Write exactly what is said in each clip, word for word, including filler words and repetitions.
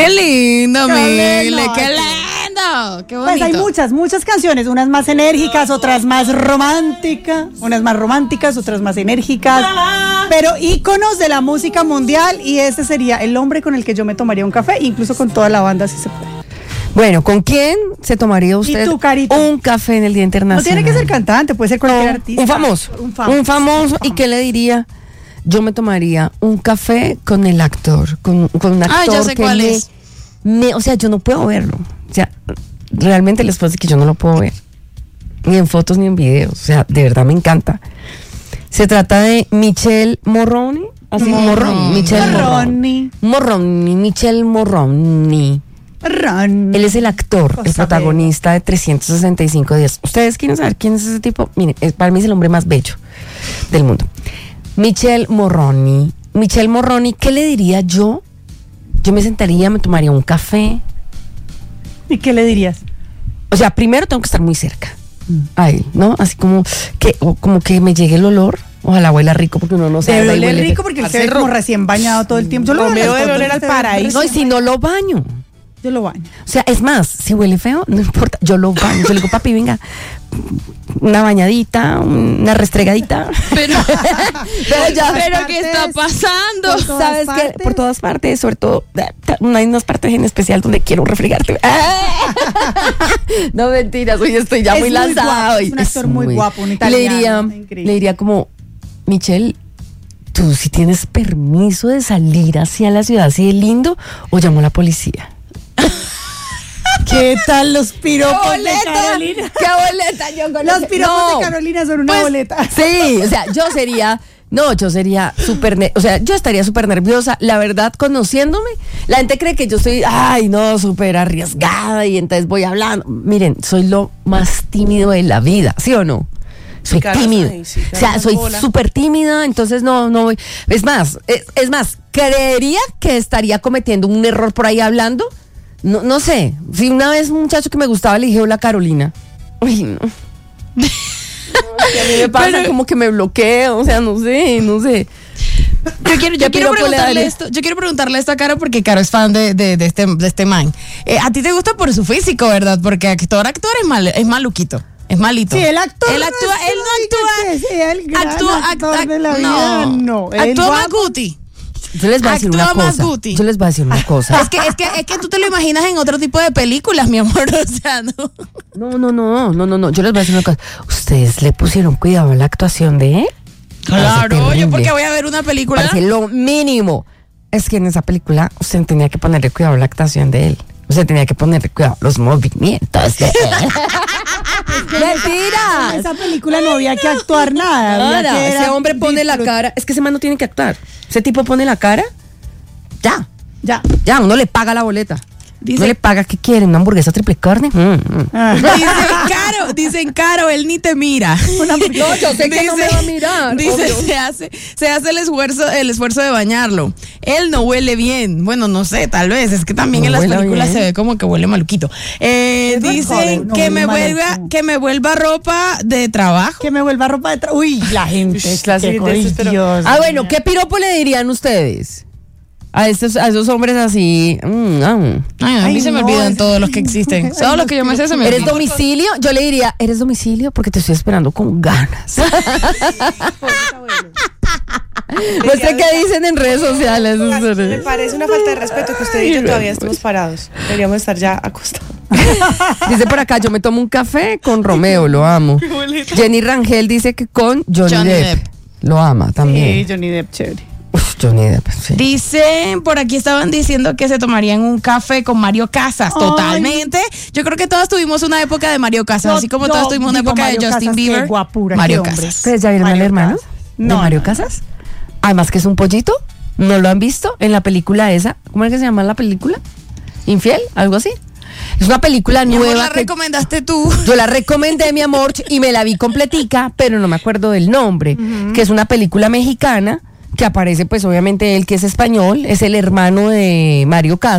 Qué lindo, Qué Mile, lindo. qué lindo. Qué bonito. Pues hay muchas, muchas canciones, unas más enérgicas, otras más románticas, unas más románticas, otras más enérgicas, pero íconos de la música mundial, y este sería el hombre con el que yo me tomaría un café, incluso con toda la banda si se puede. Bueno, ¿con quién se tomaría usted tú, Carita? un café en el Día No Internacional? tiene que ser cantante, puede ser cualquier No, artista. Un famoso. Un famoso. Un famoso. ¿Y qué le diría? Yo me tomaría un café con el actor, con, con un actor Ah, ya sé que cuál me, es. me- o sea, yo no puedo verlo. O sea, realmente les puedo decir que yo no lo puedo ver. Ni en fotos ni en videos. O sea, de verdad me encanta. Se trata de Michel Morroni. Así, Morroni. Michel Morroni. Morroni. Morroni, Michel Morroni. Ron. Él es el actor, Cosa el protagonista de trescientos sesenta y cinco días. ¿Ustedes quieren saber quién es ese tipo? Miren, es- para mí es el hombre más bello del mundo. Michel Morroni. Michel Morroni, ¿qué le diría yo? Yo me sentaría, me tomaría un café. ¿Y qué le dirías? O sea, primero tengo que estar muy cerca a él, ¿no? Así como que, o como que me llegue el olor. Ojalá huela rico porque uno no sabe. Debe ahí oler huele- rico porque él se ve como recién bañado todo el tiempo. Yo lo Romeo veo en las debe fotos, oler al se ve paraíso. No, y si no lo baño. Yo lo baño. O sea, es más, si huele feo, no importa, yo lo baño. Yo le digo, papi, venga, una bañadita, una restregadita. Pero, Pero ya- pero ¿qué está pasando? Por todas ¿Sabes qué? partes. Por todas partes, sobre todo, hay unas partes en especial donde quiero refregarte. No, mentiras, hoy estoy ya Es muy muy lanzada. guapo, hoy. es un actor muy guapo, un le italiano, diría, increíble. le diría como, Michelle, ¿tú si tienes permiso de salir hacia la ciudad así de lindo o llamo a la policía? ¿Qué tal los piropos de Carolina? ¡Qué boleta! Yo con Los ese- piropos No. de Carolina son una Pues, boleta. Sí, o sea, yo sería, no, yo sería súper, ne- o sea, yo estaría súper nerviosa. La verdad, conociéndome, la gente cree que yo soy, ay, no, súper arriesgada y entonces voy hablando. Miren, soy lo más tímido de la vida, ¿sí o no? Soy Carlos, tímido. ay, sí, O sea, Carlos soy Bola. súper tímida, entonces no, no voy. Es más, es, es más, creería que estaría cometiendo un error por ahí hablando. No, no sé. Si una vez un muchacho que me gustaba le dije, hola Carolina. Uy, no. No, es que a mí me pasa Pero- como que me bloqueo, o sea, no sé, no sé. Yo quiero, yo ¿Qué quiero piropo le preguntarle daría? esto, yo quiero preguntarle esto a Caro porque Caro es fan de, de, de este, de este man. Eh, a ti te gusta por su físico, ¿verdad? Porque actor, actor es mal, es maluquito, es malito. Sí, el actor. Él actúa, no es que él no no diga actúa. que sea el gran actúa, actor act- de la no. vida, no. El Actúa más guapo- Guti. Yo les voy a decir Actúa una más cosa. Guti. Yo les voy a decir una cosa. Es que, es que, es que tú te lo imaginas en otro tipo de películas, mi amor. O sea, no. No, no, no, no, no, no. Yo les voy a decir una cosa. ¿Ustedes le pusieron cuidado a la actuación de él? Claro, yo terrible. porque voy a ver una película. Parece lo mínimo. Es que en esa película usted tenía que ponerle cuidado a la actuación de él. Usted tenía que ponerle cuidado a los movimientos de él. En ¡Mentira! esa película no había que actuar nada. había Nada, que ese era hombre pone la disfrut- cara. Es que ese man no tiene que actuar. Ese tipo pone la cara. Ya, Ya. ya, uno le paga la boleta. Dice- No le paga, ¿qué quiere? ¿Una hamburguesa triple carne? Mm, mm. Ah. Dicen caro, dicen caro, él ni te mira. No, yo sé que no me va a mirar, Dice, obvio. se hace, se hace el esfuerzo, el esfuerzo de bañarlo. Él no huele bien. Bueno, no sé, tal vez. Es que también No en las huele películas bien. se ve como que huele maluquito. Eh, Es muy dicen joven, no que huele me vuelva, maluco. que me vuelva ropa de trabajo. Que me vuelva ropa de tra- Uy, la gente. Uy, clase qué de desespero. Dios Ah, bueno, mío. ¿qué piropo le dirían ustedes? A esos, a esos hombres así. mm, ah. Ay, a mí Ay, se me no, olvidan es- todos los que existen. Ay, Todos los que yo me sé se me ¿Eres olvidan. domicilio? Yo le diría, ¿eres domicilio? Porque te estoy esperando con ganas. No sé qué dicen en redes sociales. Me parece una falta de respeto que usted y yo todavía estemos parados. Deberíamos estar ya acostados. Dice por acá, yo me tomo un café con Romeo, lo amo. Jenny Rangel dice que con Johnny, Johnny Depp. Depp. Lo ama también. Sí, Johnny Depp, chévere. Uf, Johnny Depp, sí. Dicen, por aquí estaban diciendo que se tomarían un café con Mario Casas, Ay. totalmente. Yo creo que todos tuvimos una época de Mario Casas, Yo- así como yo todos tuvimos una digo época Mario de Justin Casas, qué Bieber. guapura, Mario qué hombre. Casas. ¿Ustedes ya vieron al Mario hermano Casas. de No, Mario no. Casas? Además que es un pollito. ¿No lo han visto? En la película esa. ¿Cómo es que se llama la película? ¿Infiel? ¿Algo así? Es una película Mi amor, nueva. la que recomendaste tú. yo la recomendé, mi amor, y me la vi completica, pero no me acuerdo del nombre. Que es una película mexicana que aparece, pues obviamente él que es español, es el hermano de Mario Casas,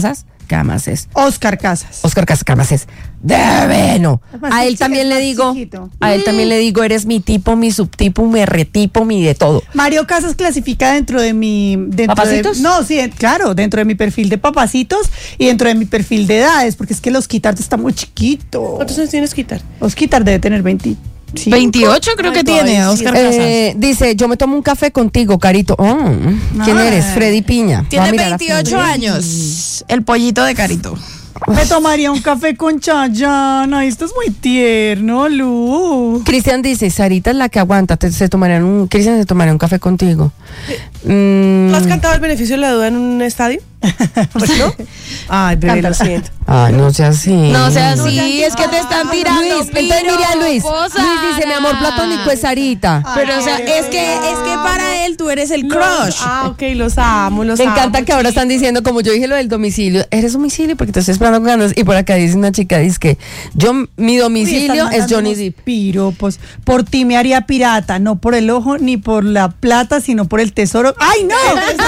Camaces. Oscar Casas. Oscar Casas Camaces. Divino. Además, A el él chi- también el le más digo, chiquito. a él también le digo, eres mi tipo, mi subtipo, mi retipo, mi de todo. Mario Casas clasifica dentro de mi... Dentro ¿Papacitos? De, no, sí, en- claro, dentro de mi perfil de papacitos y dentro de mi perfil de edades, porque es que los Quitar está muy chiquito. ¿Cuántos años tienes que quitar? Osquitar debe tener veinte. veintiocho creo que Ay, tiene todavía Oscar sí. Casas. Eh, dice, yo me tomo un café contigo, Carito. Oh, ¿quién Ay. eres? Freddy Piña. Voy a Tiene mirar a veintiocho Freddy. años. El pollito de Carito. Me tomaría un café con Chayana. Esto es muy tierno, Lu. Cristian dice, Sarita es la que aguanta, te- se tomarían un, Cristian se tomaría un café contigo. Mm, ¿Tú has cantado el beneficio de la duda en un estadio? Pues no. Ay, bebé, lo siento. ay, no sea así. No sea así, es que te están tirando. Luis, entonces mire a Luis. piropos, Luis dice, mi amor Ana. platónico es Sarita. Pero, o sea, es que, es que para él tú eres el crush. Ah, ok, los amo, los Me amo. encanta que ahora están diciendo, como yo dije lo del domicilio, eres domicilio porque te estoy esperando con ganas. Y por acá dice una chica, dice que yo, mi domicilio es Johnny Depp. Piropos. Por ti me haría pirata, no por el ojo ni por la plata, sino por el tesoro. ¡Ay, no!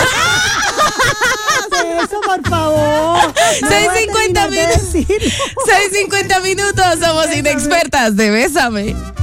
Eso, por favor. No Seis voy a cincuenta terminar de minutos. decirlo. seis cincuenta minutos, somos inexpertas de Bésame.